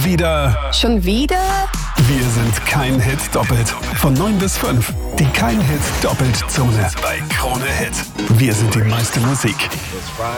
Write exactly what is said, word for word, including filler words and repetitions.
wieder... Schon wieder? Wir sind kein Hit doppelt. Von neun bis fünf. Die Kein Hit doppelt Zone bei Krone Hit. Wir sind die meiste Musik.